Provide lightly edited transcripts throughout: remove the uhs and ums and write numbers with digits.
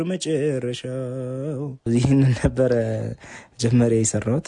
መጨረሻው ይህን ነበር ጀመረ የሰራሁት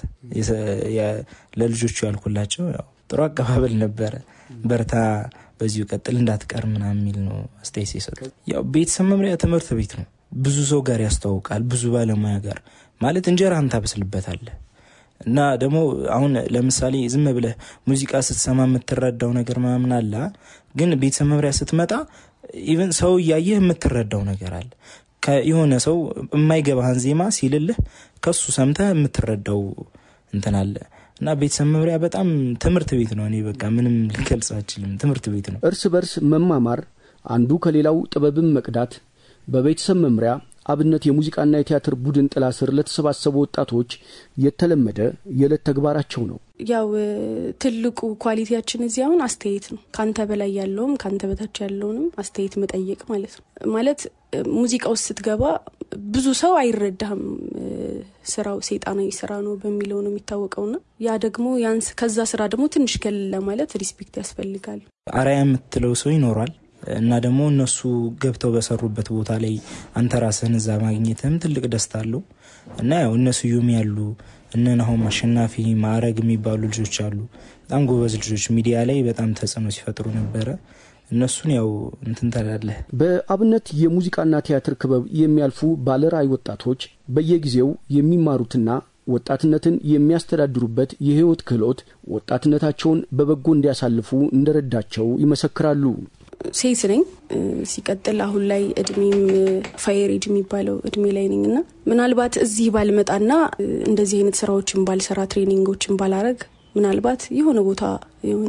ለልጆቹ ያልኩላቸው ያው ጥሩ አቀባበል ነበር በርታ በዚሁ ቀጥል እንዳትቀር ምናምን የሚል ነው አስተያየት የሰጡት ያው ቤተሰብ መምሪያ ትምህርት ቤት ነው ብዙ ሰው ጋር ያስተዋውቃል ብዙ ባለሙያ ጋር ማለት እንጀራህን ታበስልበታለህ እና ደግሞ አሁን ለምሳሌ ዝም ብለህ ሙዚቃ ስትሰማ የምትረዳው ነገር ምናምን አለ ግን ቤተሰብ መምሪያ ስትመጣ ኢቭን ሰው ያየህ የምትረዳው ነገር አለ ከየሆነ ሰው የማይገባህን ዜማ ሲልልህ ከሱ ሰምተህ የምትረዳው እንትን አለ እና ቤተሰብ መምሪያ በጣም ትምህርት ቤት ነው እኔ በቃ ምንም ልገልጽ አልችልም ትምህርት ቤት ነው እርስ በርስ መማማር አንዱ ከሌላው ጥበብን መቅዳት በቤተሰብ መምሪያ አብነት የሙዚቃና የቲያትር ቡድን ጥላ ስር ለተሰባሰቡ ወጣቶች የተለመደ የዕለት ተግባራቸው ነው ያው ትልቁ ኳሊቲያችን እዚህ አሁን አስተያየት ነው ካንተ በላይ ያለውም ካንተ በታች ያለውንም አስተያየት መጠየቅ ማለት ነው ማለት ሙዚቃው ስትገባ ብዙ ሰው አይረዳም ስራው ሰይጣናዊ ስራ ነው በሚለው ነው የሚታወቀውና ያ ደግሞ ያንስ ከዛ ስራ ደግሞ ትንሽ ከለ ማለት ሪስፔክት ያስፈልጋል አራያ የምትለው ሰው ይኖራል እና ደግሞ እነሱ ገብተው በሰሩበት ቦታ ላይ አንተ ራስህን እዛ ማግኘትም ትልቅ ደስታ አለው እና ያው እነሱ ዩም ያሉ እነናው ማሸናፊ ማረግ የሚባሉ ልጆች አሉ በጣም ጎበዝ ልጆች ሚዲያ ላይ በጣም ተጽዕኖ ሲፈጥሩ ነበር እነሱን ያው እንትን ተላልህ በአብነት የሙዚቃና ቲያትር ክበብ የሚያልፉ ባለራዕይ ወጣቶች በየጊዜው የሚማሩትና ወጣትነትን የሚያስተዳድሩበት የህይወት ክህሎት ወጣትነታቸውን በበጎ እንዲያሳልፉ እንደረዳቸው ይመሰክራሉ ሴት ነኝ ሲቀጥል አሁን ላይ እድሜም ፋየር ኤጅ የሚባለው እድሜ ላይ ነኝና ምናልባት እዚህ ባልመጣና እንደዚህ አይነት ስራዎችን ባልሰራ ትሬኒንጎችን ባላረግ ምናልባት የሆነ ቦታ የሆነ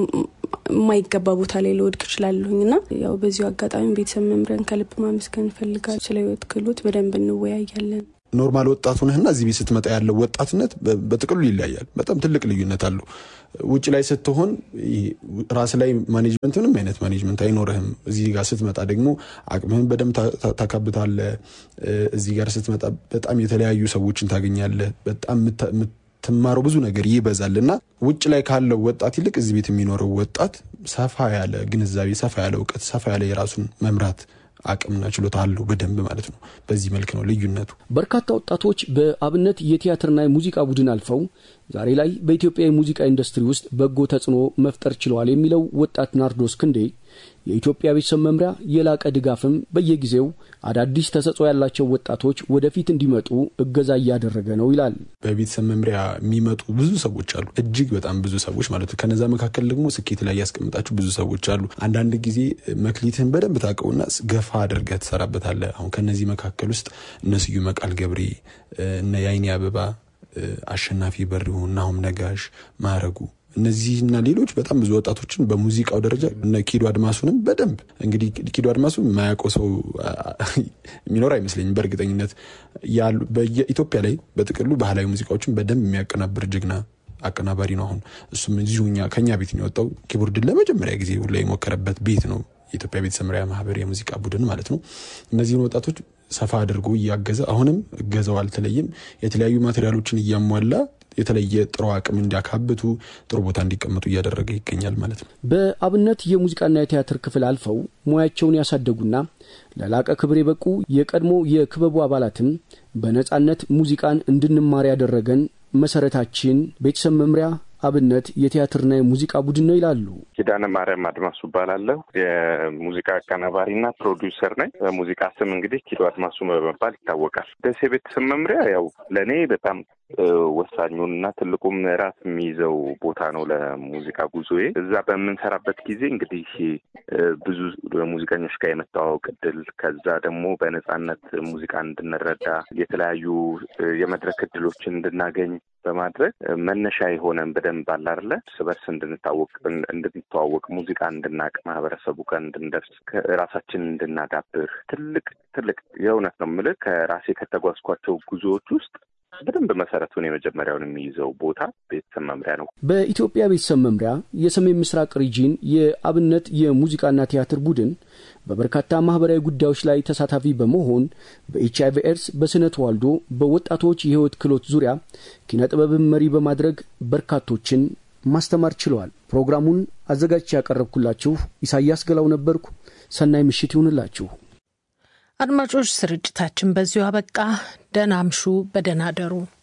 ማይገባ ቦታ ላይ ልወድቅ ይችላልሁኝና ያው በዚሁ አጋጣሚ ቤተሰብ መምሪያን ከልብ ማመስገን ፈልጋለሁ ስለ ህይወት ክህሎት በደንብ እንወያያለን ኖርማል ወጣቱ ነህና እዚህ ቤት ስትመጣ ያለው ወጣትነት በጥቅሉ ይለያያል በጣም ትልቅ ልዩነት አለው ውጭ ላይ ስትሆን ራስ ላይ ማኔጅመንት ምንም አይነት ማኔጅመንት አይኖርህም እዚህ ጋር ስትመጣ ደግሞ አቅምህን በደንብ ታካብታለህ እዚህ ጋር ስትመጣ በጣም የተለያዩ ሰዎችን ታገኛለህ በጣም ትማረው ብዙ ነገር ይበዛልና ውጭ ላይ ካለው ወጣት ይልቅ እዚህ ቤት የሚኖረው ወጣት ሰፋ ያለ ግንዛቤ ሰፋ ያለ ዕውቀት ሰፋ ያለ የራሱን መምራት አቅምና ችሎታ አለው በደንብ ማለት ነው በዚህ መልኩ ነው ልዩነቱ በርካታ ወጣቶች በአብነት የቲያትርና የሙዚቃ ቡድን አልፈው ዛሬ ላይ በኢትዮጵያ የሙዚቃ ኢንዱስትሪ ውስጥ በጎ ተጽዕኖ መፍጠር ችለዋል የሚለው ወጣት ናርዶስ ክንዴ የኢትዮጵያ ቤተሰብ መምሪያ የላቀ ድጋፍም በየጊዜው አዳዲስ ተሰጥኦ ያላቸው ወጣቶች ወደፊት እንዲመጡ እገዛ ያደረገ ነው ይላል በቤተሰብ መምሪያ የሚመጡ ብዙ ሰዎች አሉ እጅግ በጣም ብዙ ሰዎች ማለት ነው ከነዛ መካከል ደግሞ ስኬት ላይ ያስቀምጣቸው ብዙ ሰዎች አሉ አንዳንድ ጊዜ መክሊትን በደንብ ታቀውና ገፋ አድርገህ ተሰራበታለህ አሁን ከነዚህ መካከል ውስጥ እነሱ መቃል ገብሬ እነ ያይኒ አበባ አሸናፊ በሪውና ሁም ነጋሽ ማረጉ እነዚህና ሌሎች በጣም ብዙ ወጣቶችን በሙዚቃው ደረጃ እነ ኪዶ አድማሱንም በደንብ እንግዲህ ኪዶ አድማሱ ማያውቀው ሰው የሚኖር አይመስለኝም በእርግጠኝነት ያሉ በኢትዮጵያ ላይ በጥቅሉ ባህላዊ ሙዚቃዎችን በደንብ የሚያቀናብር ጅግና አቀናባሪ ነው አሁን እሱም እዚሁኛ ከኛ ቤት ነው የወጣው ኪቦርድን ለመጀመሪያ ጊዜ ሁሉ የሞከረበት ቤት ነው የኢትዮጵያ ቤተሰብ መምሪያ ማህበር የሙዚቃ ቡድን ማለት ነው እነዚህን ወጣቶች ሰፋ አድርጎ ያገዘ አሁንም እገዛው አልተለየም የተለያዩ ማቴሪያሎችን እያሟላ የተለየ ጥሩ አቅም እንዲያካብቱ ጥሩ ቦታ እንዲቀመጡ ያደረገ ይገኛል ማለት ነው በአብነት የሙዚቃና የቲያትር ክፍል አልፈው ሙያቸውን ያሳደጉና ለላቀ ክብር የበቁ የቀድሞ የክበቡ አባላትም በነጻነት ሙዚቃን እንድንማር ያደረገን መሰረታችን ቤተሰብ መምሪያ አብነት የቲያትርና የሙዚቃ ቡድን ነው ይላሉ ኪዳነ ማርያም አድማሱ ባላለው የሙዚቃ አቀናባሪና ፕሮዲዩሰር ነኝ በሙዚቃ ስም እንግዲህ ኪዶ አድማሱ በመባል ይታወቃል ደሴ ቤተሰብ መምሪያ ያው ለኔ በጣም ወሳኙና ትልቁም ራስ የሚይዘው ቦታ ነው ለሙዚቃ ጉዞዬ እዛ በመንሰራበት ጊዜ እንግዲህ ብዙ ሙዚቀኞች ጋር የመተዋወቅ እድል ከዛ ደግሞ በነጻነት ሙዚቃ እንድንረዳ የተለያዩ የመድረክ እድሎችን እንድናገኝ በማድረግ መነሻ የሆነን በደንብ አላርለ ስበርስ እንድንተዋወቅ ሙዚቃ እንድናቅ ማህበረሰቡ ጋር እንድንደርስ ራሳችንን እንድናዳብር ትልቅ የእውነት ነው የምልህ ከራሴ ከተጓዝኳቸው ጉዞዎች ውስጥ በደንብ መሰረቱን የመጀመሪያውን የሚይዘው ቦታ ቤተሰብ መምሪያ ነው በኢትዮጵያ ቤተሰብ መምሪያ የሰሜን ምስራቅ ሪጂን የአብነት የሙዚቃና ቲያትር ቡድን በበርካታ ማህበራዊ ጉዳዮች ላይ ተሳታፊ በመሆን በኤችአይቪ ኤድስ በስነ ተዋልዶ በወጣቶች የህይወት ክህሎት ዙሪያ ኪነ ጥበብን መሪ በማድረግ በርካቶችን ማስተማር ችለዋል ፕሮግራሙን አዘጋጅቼ ያቀርብኩላችሁ ኢሳያስ ገላው ነበርኩ ሰናይ ምሽት ይሁንላችሁ አድማጮች ስርጭታችን በዚሁ አበቃ። ደህና አምሹ፣ በደህና አደሩ።